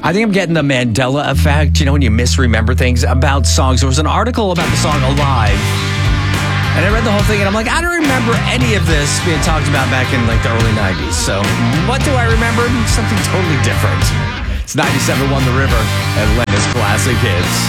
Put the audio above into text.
I think I'm getting the Mandela effect, when you misremember things about songs. There was an article about the song Alive, and I read the whole thing, and I'm like, I don't remember any of this being talked about back in the early 90s. So what do I remember? Something totally different. It's 97.1 The River, Atlanta's Classic Hits.